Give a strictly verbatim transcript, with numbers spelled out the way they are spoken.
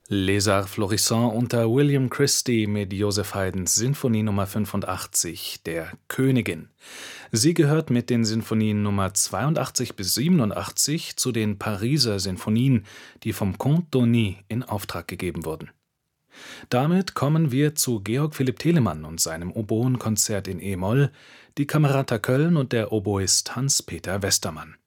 Les Arts Florissants unter William Christie mit Joseph Haydns Sinfonie Nummer fünfundachtzig, der Königin. Sie gehört mit den Sinfonien Nummer zweiundachtzig bis siebenundachtzig zu den Pariser Sinfonien, die vom Comte d'Aulnay in Auftrag gegeben wurden. Damit kommen wir zu Georg Philipp Telemann und seinem Oboenkonzert in e-Moll, die Camerata Köln und der Oboist Hans-Peter Westermann.